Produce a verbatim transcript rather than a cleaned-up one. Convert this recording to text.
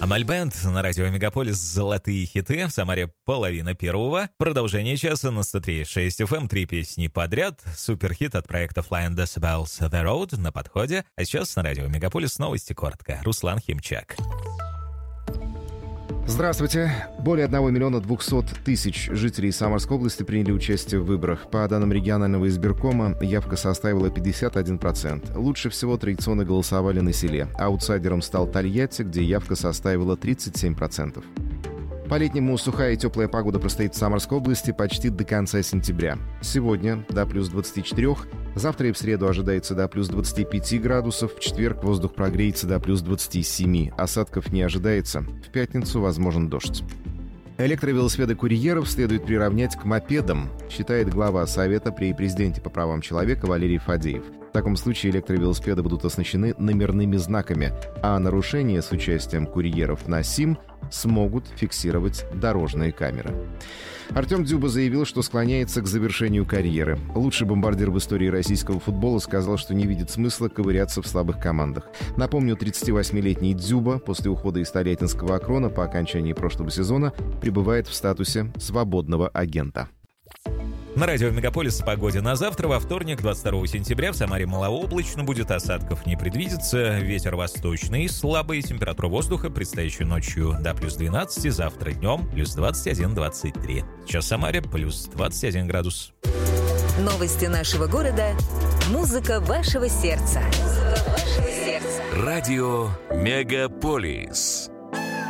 Амаль Бэнд на радио Мегаполис «Золотые хиты». В Самаре половина первого. Продолжение часа на сто три и шесть эф эм. Три песни подряд. Суперхит от проекта Flying Decibels The Road на подходе. А сейчас на радио Мегаполис новости коротко. Руслан Химчак. Здравствуйте. Более одного миллиона двухсот тысяч жителей Самарской области приняли участие в выборах. По данным регионального избиркома, явка составила пятьдесят один процент. Лучше всего традиционно голосовали на селе. Аутсайдером стал Тольятти, где явка составила тридцать семь процентов. По-летнему сухая и теплая погода простоит в Самарской области почти до конца сентября. Сегодня до плюс двадцати четырёх, завтра и в среду ожидается до плюс двадцати пяти градусов, в четверг воздух прогреется до плюс двадцати семи, осадков не ожидается, в пятницу возможен дождь. Электровелосипеды курьеров следует приравнять к мопедам, считает глава Совета при президенте по правам человека Валерий Фадеев. В таком случае электровелосипеды будут оснащены номерными знаками, а нарушения с участием курьеров на СИМ смогут фиксировать дорожные камеры. Артем Дзюба заявил, что склоняется к завершению карьеры. Лучший бомбардир в истории российского футбола сказал, что не видит смысла ковыряться в слабых командах. Напомню, тридцативосьмилетний Дзюба после ухода из Тольяттинского Акрона по окончании прошлого сезона пребывает в статусе свободного агента. На радио Мегаполис о погоде на завтра. Во вторник, двадцать второго сентября, в Самаре малооблачно, будет, осадков не предвидится. Ветер восточный, слабый, температура воздуха предстоящей ночью до плюс двенадцати, завтра днем плюс двадцать один - двадцать три. Сейчас в Самаре плюс двадцать один градус. Новости нашего города. Музыка вашего сердца. Музыка вашего сердца. Радио Мегаполис.